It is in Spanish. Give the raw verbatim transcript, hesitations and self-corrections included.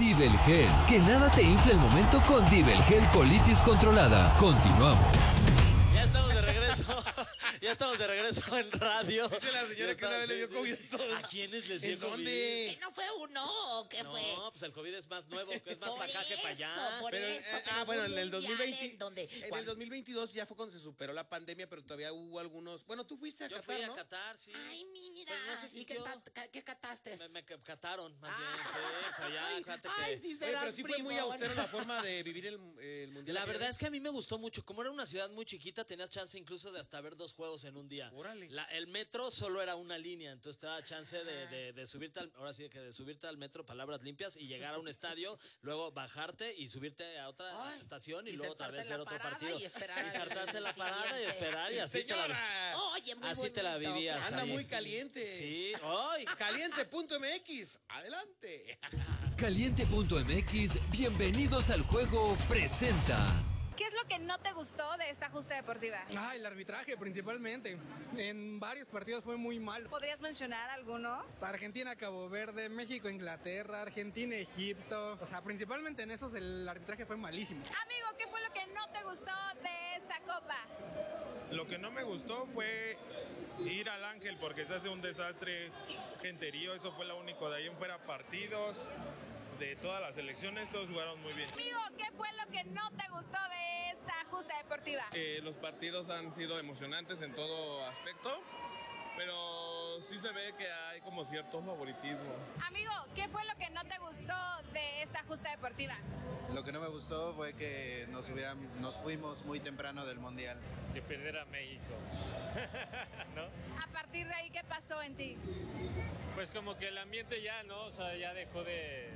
Dibelgel. Que nada te infle el momento con Dibelgel Colitis Controlada. Continuamos. Ya estamos de regreso. Ya estamos de regreso en radio. Es que la señora que una vez le dio COVID a todos. ¿A quiénes les dio ¿En COVID? dónde? ¿Que no fue uno o qué No, fue? pues el COVID es más nuevo, que es más Por para acá que para allá. eso, por Pero, eso, eh, pero ah, bueno, hubo en el un dos mil mundial veinte, en donde- en ¿cuál? el dos mil veintidós ya fue cuando se superó la pandemia, pero todavía hubo algunos. Bueno, tú fuiste a Yo Qatar, fui a ¿no? Qatar, sí. Ay, mira. Pero no se ¿Y qué, sintió. ta- ca- qué cataste? Me, me ca- cataron, más Ah. bien. Sí, o sea, ya, Ay, fíjate ay, que... sí Oye, serás pero sí fue muy bribón. austero la forma de vivir el, el mundial. La aquella verdad vez. es que a mí me gustó mucho. Como era una ciudad muy chiquita, tenías chance incluso de hasta ver dos juegos en un día. Órale. La- el metro solo era una línea, entonces te daba chance de, de- de subirte al, ahora sí que de subirte al metro, palabras limpias, y llegar a un estadio, luego bajarte y subirte a otra Ay, estación y, y luego otra sentarte vez en la ver otro parada partido. y esperar Y saltarte en la al parada y siguiente. esperar y así te la ¡Señora! Oye, muy Así te la bonito, vivías claro Anda ahí. muy que caliente. Sí, ¡ay! Caliente punto m x. Adelante. Caliente punto m x, bienvenidos al juego, presenta. ¿Qué es lo que no te gustó de esta justa deportiva? Ah, el arbitraje principalmente. En varios partidos fue muy malo. ¿Podrías mencionar alguno? Argentina, Cabo Verde, México, Inglaterra, Argentina, Egipto. O sea, principalmente en esos el arbitraje fue malísimo. Amigo, ¿qué fue lo que no te gustó de esta copa? Lo que no me gustó fue ir al Ángel porque se hace un desastre, genterío, eso fue lo único. De ahí en fuera partidos, de todas las selecciones, todos jugaron muy bien. Amigo, ¿qué fue lo que no te gustó de esta justa deportiva? Eh, los partidos han sido emocionantes en todo aspecto, pero sí se ve que hay como cierto favoritismo. Amigo, ¿qué fue lo que no te gustó de esta justa deportiva? Lo que no me gustó fue que nos, hubieran, nos fuimos muy temprano del Mundial. Que perder a México, ¿no? A partir de ahí, ¿qué pasó en ti? Pues como que el ambiente ya, ¿no? O sea, ya dejó de,